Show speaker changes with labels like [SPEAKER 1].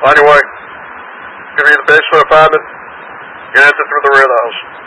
[SPEAKER 1] Anyway, give you the basement apartment. You enter through the rear of the house.